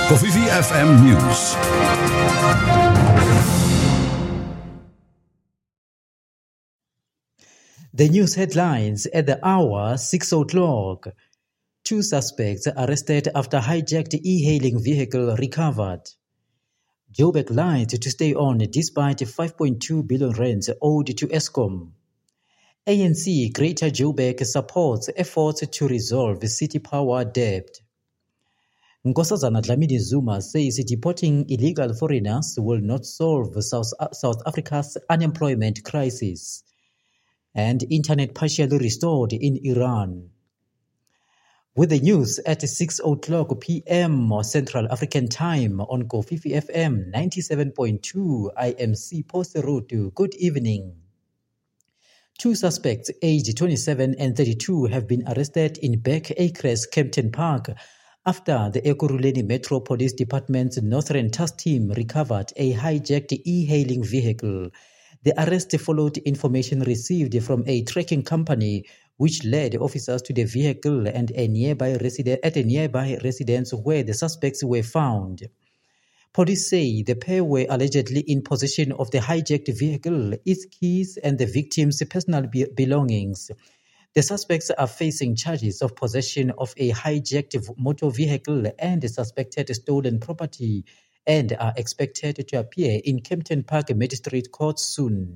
Covivio FM News. The news headlines at the hour 6 o'clock. 2 suspects arrested after hijacked e-hailing vehicle recovered. Joburg lied to stay on despite 5.2 billion rands owed to Eskom. ANC Greater Joburg supports efforts to resolve city power debt. Nkosazana Dlamini Zuma says deporting illegal foreigners will not solve South Africa's unemployment crisis. And internet partially restored in Iran. With the news at 6 o'clock p.m. Central African Time on Covivio FM 97.2, I am Sipho Serutu. Good evening. 2 suspects aged 27 and 32 have been arrested in Beck Acres, Kempton Park, after the Ekurhuleni Metro Police Department's Northern Task Team recovered a hijacked e-hailing vehicle. The arrest followed information received from a tracking company, which led officers to the vehicle and a nearby residence where the suspects were found. Police say the pair were allegedly in possession of the hijacked vehicle, its keys, and the victim's personal belongings. The suspects are facing charges of possession of a hijacked motor vehicle and suspected stolen property, and are expected to appear in Kempton Park Magistrate Court soon.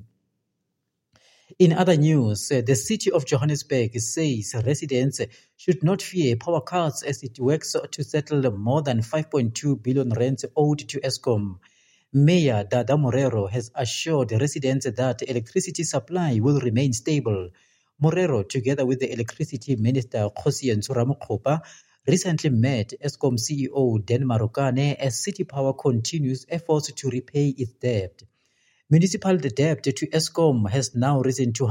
In other news, the city of Johannesburg says residents should not fear power cuts as it works to settle more than 5.2 billion rands owed to Eskom. Mayor Dada Morero has assured residents that electricity supply will remain stable. Morero, together with the electricity minister Kgosientsho Ramokgopa, recently met Eskom CEO Dan Marokane as City Power continues efforts to repay its debt. Municipal debt to Eskom has now risen to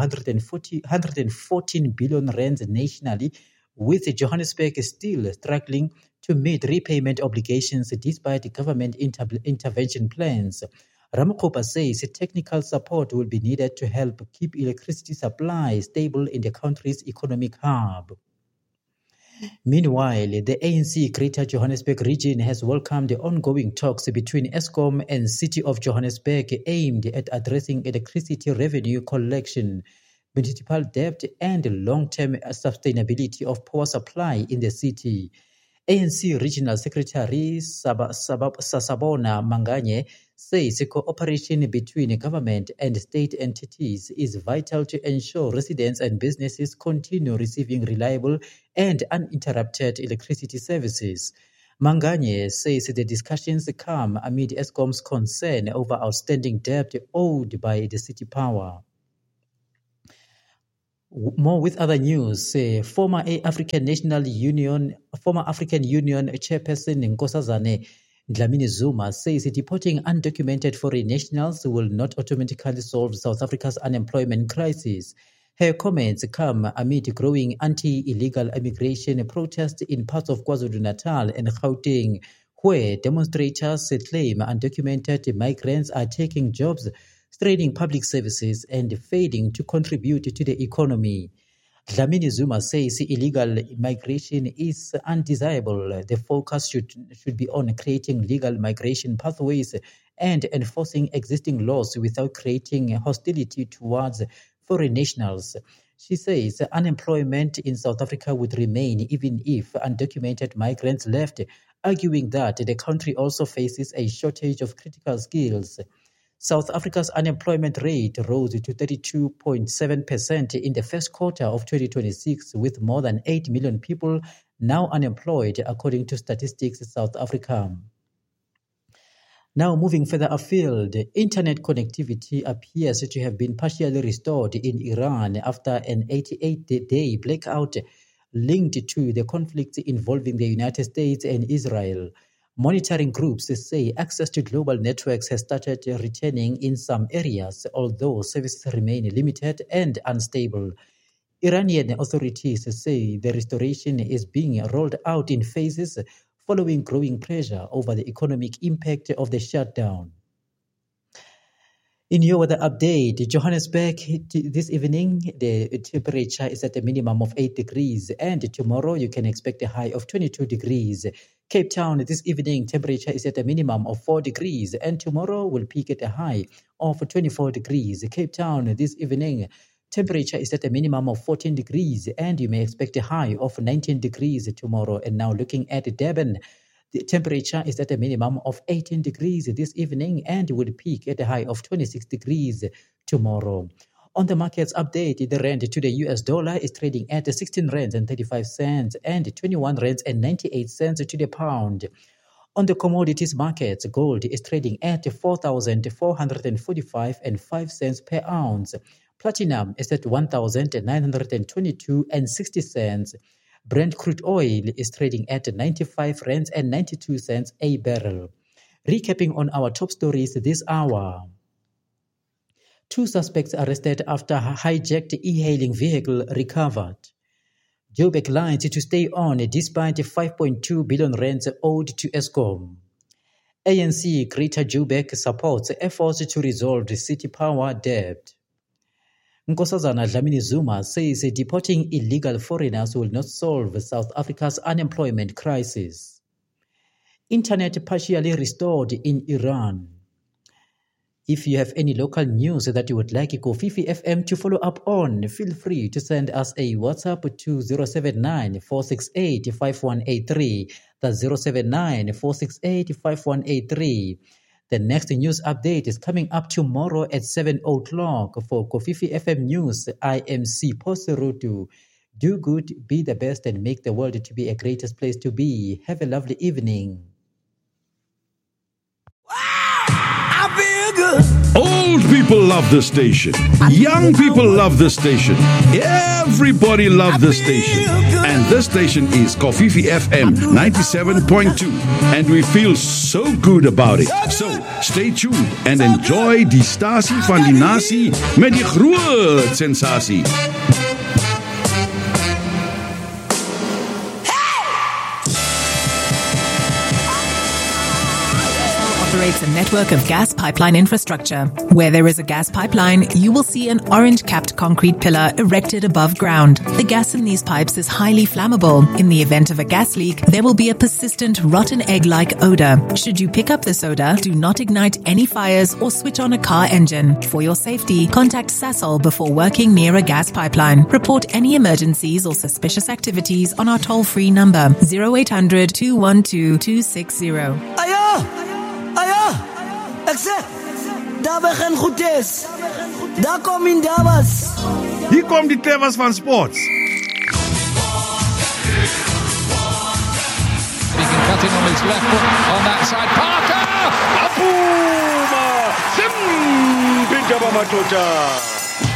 114 billion rands nationally, with Johannesburg still struggling to meet repayment obligations despite government intervention plans. Ramokgopa says technical support will be needed to help keep electricity supply stable in the country's economic hub. Meanwhile, the ANC Greater Johannesburg region has welcomed the ongoing talks between Eskom and City of Johannesburg aimed at addressing electricity revenue collection, municipal debt, and long-term sustainability of power supply in the city. ANC Regional Secretary Sasabona Manganye says cooperation between government and state entities is vital to ensure residents and businesses continue receiving reliable and uninterrupted electricity services. Manganye says the discussions come amid Eskom's concern over outstanding debt owed by the city power. More with other news, former African Union chairperson Nkosazana Dlamini Zuma says deporting undocumented foreign nationals will not automatically solve South Africa's unemployment crisis. Her comments come amid growing anti-illegal immigration protests in parts of KwaZulu-Natal and Gauteng, where demonstrators claim undocumented migrants are taking jobs, straining public services, and failing to contribute to the economy. Dlamini Zuma says illegal migration is undesirable. The focus should be on creating legal migration pathways and enforcing existing laws without creating hostility towards foreign nationals. She says unemployment in South Africa would remain even if undocumented migrants left, arguing that the country also faces a shortage of critical skills. South Africa's unemployment rate rose to 32.7% in the first quarter of 2026, with more than 8 million people now unemployed, according to Statistics South Africa. Now, moving further afield, internet connectivity appears to have been partially restored in Iran after an 88-day blackout linked to the conflict involving the United States and Israel. Monitoring groups say access to global networks has started returning in some areas, although services remain limited and unstable. Iranian authorities say the restoration is being rolled out in phases following growing pressure over the economic impact of the shutdown. In your weather update, Johannesburg this evening, the temperature is at a minimum of 8 degrees, and tomorrow you can expect a high of 22 degrees. Cape Town this evening, temperature is at a minimum of 4 degrees, and tomorrow will peak at a high of 24 degrees. Cape Town this evening, temperature is at a minimum of 14 degrees, and you may expect a high of 19 degrees tomorrow. And now looking at Durban, the temperature is at a minimum of 18 degrees this evening and will peak at a high of 26 degrees tomorrow. On the markets update, the rand to the US dollar is trading at 16 rands and 35 cents and 21 rands and 98 cents to the pound. On the commodities markets, gold is trading at 4,445 and 5 cents per ounce. Platinum is at 1,922 and 60 cents. Brent crude oil is trading at 95 rands and 92 cents a barrel. Recapping on our top stories this hour. 2 suspects arrested after hijacked e-hailing vehicle recovered. Joburg lines to stay on despite 5.2 billion rands owed to Eskom. ANC Greater Joburg supports efforts to resolve the city power debt. Nkosazana Dlamini Zuma says deporting illegal foreigners will not solve South Africa's unemployment crisis. Internet partially restored in Iran. If you have any local news that you would like Kofifi FM to follow up on, feel free to send us a WhatsApp to 079-468-5183. That's 079-468-5183. The next news update is coming up tomorrow at 7 o'clock. For Kofifi FM News, I am C. Poserutu. Do good, be the best, and make the world to be a greatest place to be. Have a lovely evening. Old people love this station. Young people love this station. Everybody loves this station. And this station is Kofifi FM 97.2. And we feel so good about it. So stay tuned and enjoy die stasie van die nasie met die groot sensasie. Operates a network of gas pipeline infrastructure. Where there is a gas pipeline, you will see an orange-capped concrete pillar erected above ground. The gas in these pipes is highly flammable. In the event of a gas leak, there will be a persistent rotten egg-like odor. Should you pick up this odor, do not ignite any fires or switch on a car engine. For your safety, contact Sasol before working near a gas pipeline. Report any emergencies or suspicious activities on our toll-free number 0800 212 260. Ek sê, daar begin goed is. Daar kom in Davas. Hier kom die Tevas van sports. He can cut in on his left foot on that side. Parker! Apuma! Sim! Pinjaba Matocha!